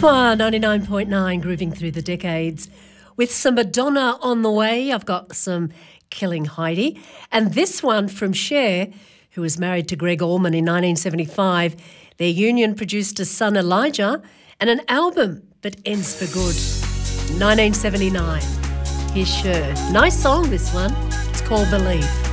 Bonsoir 99.9, grooving through the decades. With some Madonna on the way, I've got some Killing Heidi. And this one from Cher, who was married to Greg Allman in 1975. Their union produced a son, Elijah, and an album, But Ends for Good, 1979. Here's Cher. Nice song, this one. It's called Believe.